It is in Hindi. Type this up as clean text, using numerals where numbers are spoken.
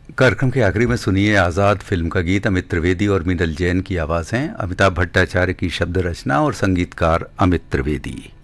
कार्यक्रम के आखिरी में सुनिए आज़ाद फिल्म का गीत। अमित त्रिवेदी और मीनल जैन की आवाज़ हैं, अमिताभ भट्टाचार्य की शब्द रचना और संगीतकार अमित त्रिवेदी।